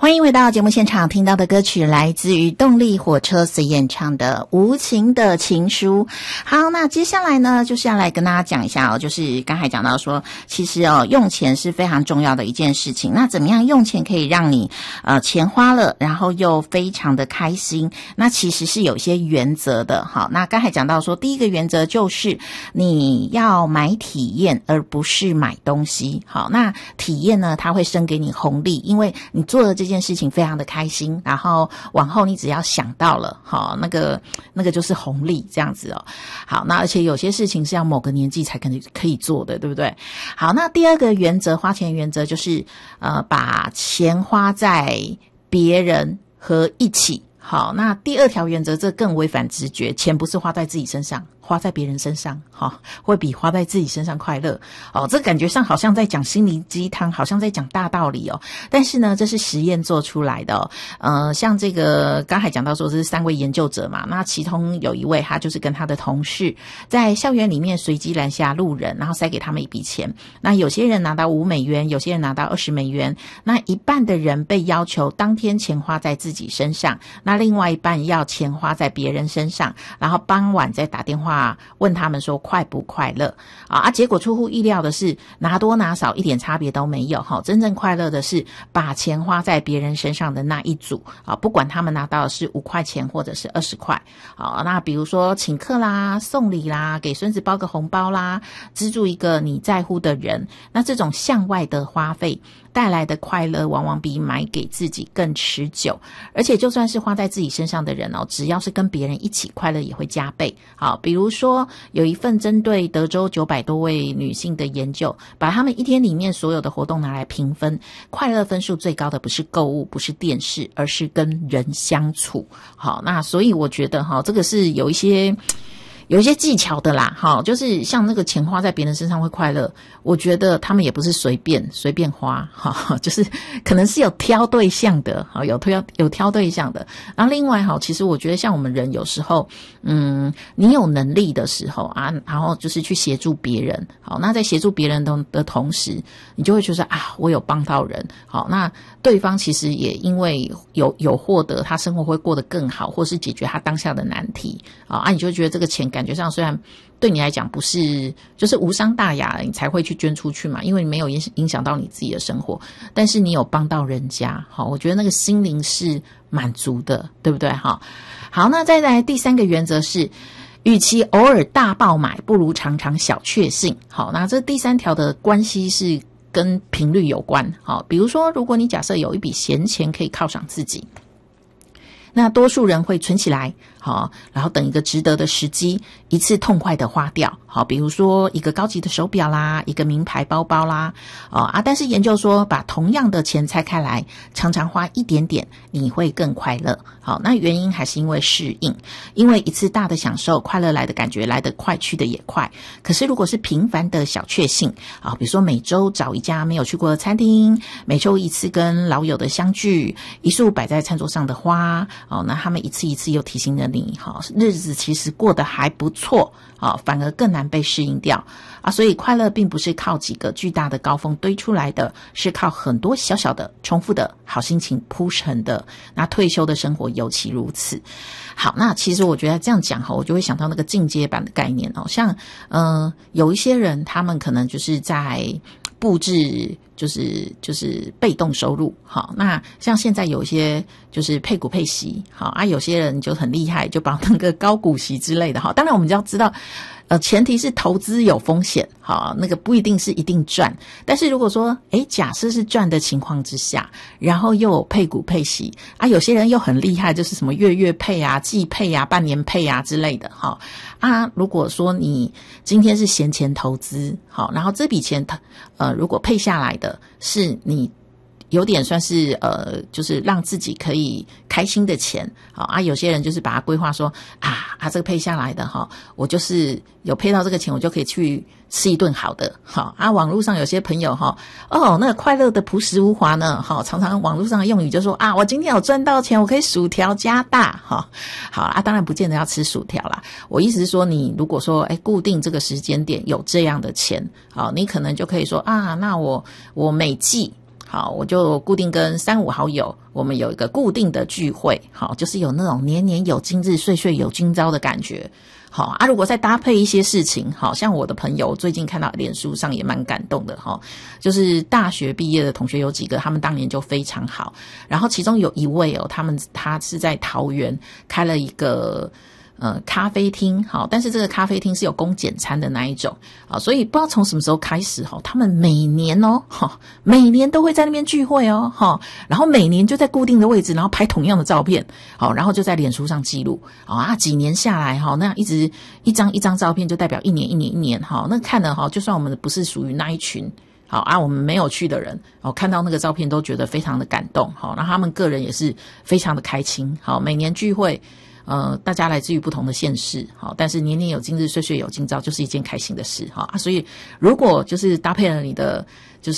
欢迎回到节目现场，听到的歌曲来自于动力火车所演唱的《无情的情书》。好，那接下来呢，就是要来跟大家讲一下哦，就是刚才讲到说，其实用钱是非常重要的一件事情。那怎么样用钱可以让你钱花了，然后又非常的开心？那其实是有一些原则的。好，那刚才讲到说，第一个原则就是你要买体验，而不是买东西。好，那体验呢，它会生给你红利，因为你做了这件事情非常的开心，然后往后你只要想到了，好，那个就是红利这样子哦。好，那而且有些事情是要某个年纪才可以做的，对不对？好，那第二个原则，花钱原则就是把钱花在别人和一起。好，那第二条原则，这更违反直觉，钱不是花在自己身上，花在别人身上，会比花在自己身上快乐。这感觉上好像在讲心灵鸡汤，好像在讲大道理哦。但是呢，这是实验做出来的哦。像这个刚才讲到说这是3位研究者嘛，那其中有一位他就是跟他的同事在校园里面随机拦下路人，然后塞给他们一笔钱。那有些人拿到$5，有些人拿到$20。那一半的人被要求当天钱花在自己身上，那另外一半要钱花在别人身上，然后傍晚再打电话问他们说快不快乐结果出乎意料的是，拿多拿少一点差别都没有真正快乐的是把钱花在别人身上的那一组不管他们拿到的是5块钱或者是20块那比如说请客啦、送礼啦、给孙子包个红包啦、资助一个你在乎的人，那这种向外的花费带来的快乐往往比买给自己更持久，而且就算是花在自己身上的人只要是跟别人一起，快乐也会加倍。好，比如说有一份针对德州900多位女性的研究，把她们一天里面所有的活动拿来评分，快乐分数最高的不是购物，不是电视，而是跟人相处。好，那所以我觉得这个是有一些技巧的啦，就是像那个钱花在别人身上会快乐，我觉得他们也不是随便花，就是可能是有挑对象的，有挑对象的。然后另外其实我觉得像我们人有时候你有能力的时候然后就是去协助别人，好，那在协助别人的同时，你就会觉得我有帮到人，好，那对方其实也因为有获得，他生活会过得更好，或是解决他当下的难题你就觉得这个钱感觉上虽然对你来讲不是就是无伤大雅，你才会去捐出去嘛，因为你没有影响到你自己的生活，但是你有帮到人家，我觉得那个心灵是满足的，对不对？好，那再来第3个原则是，与其偶尔大爆买，不如常常小确幸。好，那这第3条的关系是跟频率有关。好，比如说如果你假设有一笔闲钱可以犒赏自己，那多数人会存起来，好，然后等一个值得的时机，一次痛快的花掉。好，比如说一个高级的手表啦，一个名牌包包啦，但是研究说把同样的钱拆开来，常常花一点点，你会更快乐。好，那原因还是因为适应，因为一次大的享受，快乐来的感觉来得快，去的也快。可是如果是频繁的小确幸比如说每周找一家没有去过的餐厅，每周一次跟老友的相聚，一束摆在餐桌上的花那他们一次一次又提醒了你日子其实过得还不错反而更难被适应掉所以快乐并不是靠几个巨大的高峰堆出来的，是靠很多小小的重复的好心情铺成的。那退休的生活尤其如此。好，那其实我觉得这样讲我就会想到那个进阶版的概念像有一些人他们可能就是在布置就是被动收入。好，那像现在有一些就是配股配息，好有些人就很厉害，就把那个高股息之类的当然我们就要知道前提是投资有风险，好，那个不一定是一定赚。但是如果说假设是赚的情况之下，然后又有配股配息有些人又很厉害，就是什么月配季配半年配之类的如果说你今天是闲钱投资，好，然后这笔钱如果配下来的是你有点算是就是让自己可以开心的钱，好有些人就是把它规划说这个配下来的我就是有配到这个钱，我就可以去吃一顿好的。好网络上有些朋友那个快乐的朴实无华呢，常常网络上的用语就说我今天有赚到钱，我可以薯条加大。好当然不见得要吃薯条啦，我意思是说你如果说固定这个时间点有这样的钱，好，你可能就可以说那我每季好，我就固定跟3、5好友，我们有一个固定的聚会，好，就是有那种年年有今日，岁岁有今朝的感觉。好啊，如果再搭配一些事情，好像我的朋友最近看到脸书上也蛮感动的哈，就是大学毕业的同学有几个，他们当年就非常好，然后其中有一位哦，他是在桃园开了一个咖啡厅，好，但是这个咖啡厅是有供简餐的那一种啊，所以不知道从什么时候开始他们每年每年都会在那边聚会然后每年就在固定的位置，然后拍同样的照片，好，然后就在脸书上记录啊，几年下来那样一直一张一张照片就代表一年那看了就算我们不是属于那一群。好啊，我们没有去的人看到那个照片都觉得非常的感动，好，那他们个人也是非常的开心，好，每年聚会大家来自于不同的县市，好，但是年年有今日，岁岁有今朝，就是一件开心的事，所以如果就是搭配了你的就是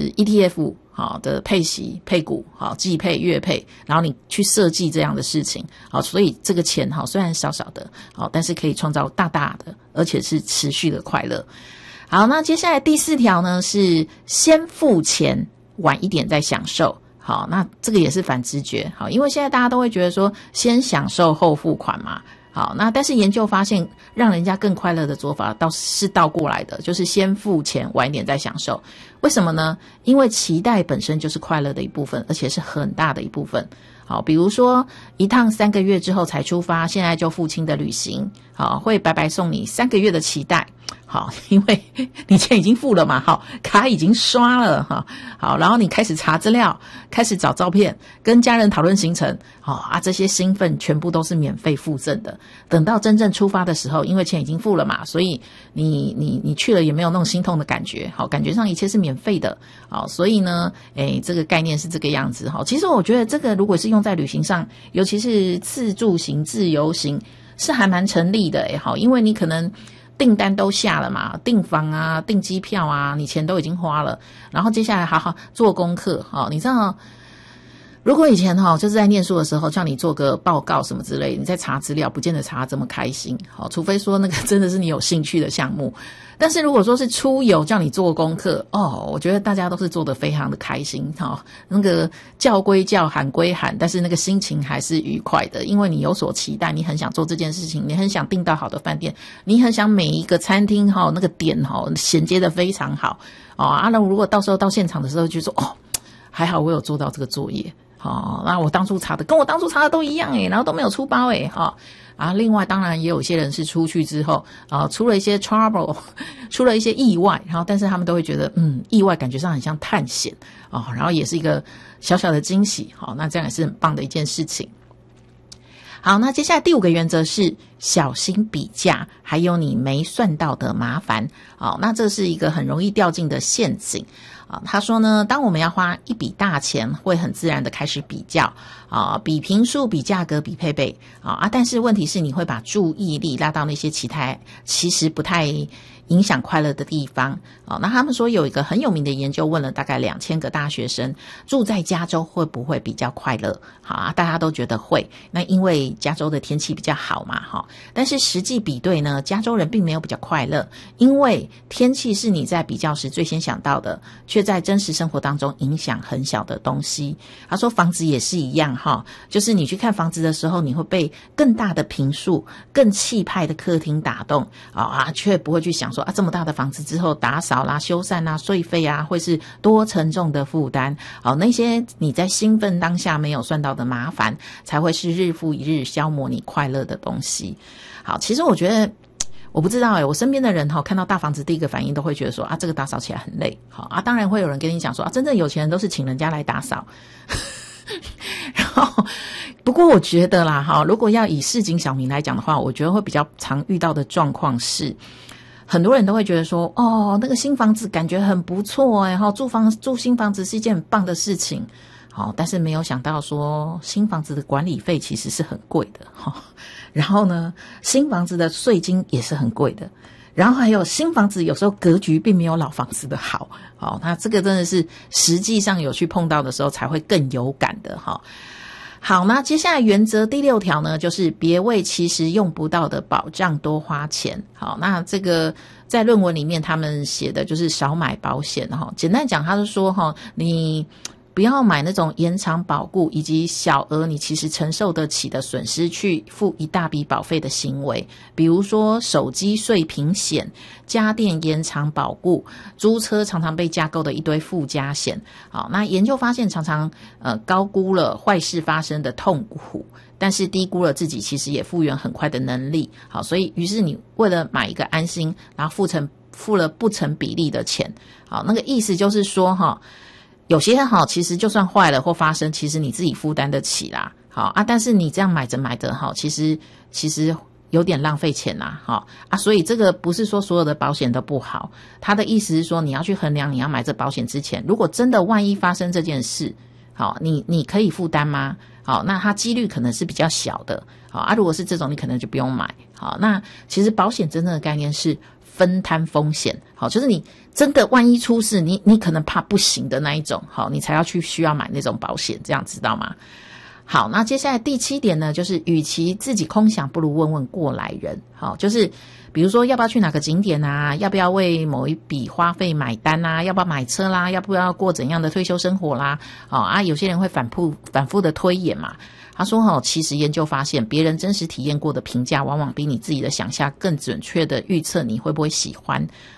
ETF 好的配息、配股、好季配、月配，然后你去设计这样的事情，好，所以这个钱虽然少少的，好，但是可以创造大大的，而且是持续的快乐。好，那接下来第4条呢是先付钱，晚一点再享受。好，那这个也是反直觉，好，因为现在大家都会觉得说先享受后付款嘛，好，那但是研究发现让人家更快乐的做法是倒过来的，就是先付钱，晚一点再享受。为什么呢？因为期待本身就是快乐的一部分，而且是很大的一部分。好，比如说一趟3个月之后才出发，现在就付清的旅行，好，会白白送你3个月的期待。好，因为你钱已经付了嘛，好，卡已经刷了哈，好，然后你开始查资料，开始找照片，跟家人讨论行程，好啊，这些兴奋全部都是免费附赠的。等到真正出发的时候，因为钱已经付了嘛，所以你去了也没有那种心痛的感觉，好，感觉上一切是免费的，好，所以呢，这个概念是这个样子哈。其实我觉得这个如果是用在旅行上，尤其是自助行、自由行，是还蛮成立的好，因为你可能订单都下了嘛，订房啊，订机票啊，你钱都已经花了，然后接下来好好做功课，你知道如果以前就是在念书的时候叫你做个报告什么之类，你在查资料不见得查这么开心，除非说那个真的是你有兴趣的项目。但是如果说是出游叫你做功课我觉得大家都是做得非常的开心那个叫归叫，喊归喊，但是那个心情还是愉快的，因为你有所期待，你很想做这件事情，你很想订到好的饭店，你很想每一个餐厅那个点衔接得非常好那如果到时候到现场的时候就说还好我有做到这个作业那我当初查的跟我当初查的都一样然后都没有出包另外当然也有一些人是出去之后出了一些 trouble 出了一些意外，然后但是他们都会觉得意外感觉上很像探险然后也是一个小小的惊喜那这样也是很棒的一件事情。好，那接下来第5个原则是小心比价，还有你没算到的麻烦那这是一个很容易掉进的陷阱他说呢，当我们要花一笔大钱，会很自然的开始比较比坪数、比价格、比配备但是问题是你会把注意力拉到那些其实不太影响快乐的地方那他们说有一个很有名的研究，问了大概2000个大学生，住在加州会不会比较快乐大家都觉得会，那因为加州的天气比较好嘛但是实际比对呢，加州人并没有比较快乐，因为天气是你在比较时最先想到的，却在真实生活当中影响很小的东西。他说房子也是一样就是你去看房子的时候，你会被更大的坪数、更气派的客厅打动却不会去想说这么大的房子之后打扫啦、修缮啦、税费会是多沉重的负担那些你在兴奋当下没有算到的麻烦，才会是日复一日消磨你快乐的东西。好，其实我觉得我不知道我身边的人看到大房子第一个反应都会觉得说这个打扫起来很累当然会有人跟你讲说真正有钱人都是请人家来打扫然后不过我觉得啦如果要以市井小民来讲的话，我觉得会比较常遇到的状况是，很多人都会觉得说那个新房子感觉很不错住新房子是一件很棒的事情但是没有想到说新房子的管理费其实是很贵的然后呢新房子的税金也是很贵的，然后还有新房子有时候格局并没有老房子的好那这个真的是实际上有去碰到的时候才会更有感的好，那接下来原则第6条呢，就是别为其实用不到的保障多花钱。好，那这个在论文里面他们写的就是少买保险简单讲他就说你不要买那种延长保固以及小额你其实承受得起的损失去付一大笔保费的行为，比如说手机碎屏险、家电延长保固、租车常常被架构的一堆附加险。好，那研究发现常常高估了坏事发生的痛苦，但是低估了自己其实也复原很快的能力。好，所以于是你为了买一个安心，然后付了不成比例的钱。好，那个意思就是说有些其实就算坏了或发生，其实你自己负担得起啦。好啊，但是你这样买着其实有点浪费钱啦。所以这个不是说所有的保险都不好，他的意思是说你要去衡量你要买这保险之前，如果真的万一发生这件事，你可以负担吗？那它几率可能是比较小的。如果是这种你可能就不用买。那其实保险真正的概念是分摊风险。就是你真的万一出事，你可能怕不行的那一种，你才要需要买那种保险，这样知道吗？好，那接下来第7点呢，就是与其自己空想，不如问问过来人。就是比如说要不要去哪个景点啊，要不要为某一笔花费买单啊，要不要买车啦，要不要过怎样的退休生活啦。有些人会反复的推演嘛。他说其实研究发现，别人真实体验过的评价往往比你自己的想象更准确的预测你会不会喜欢。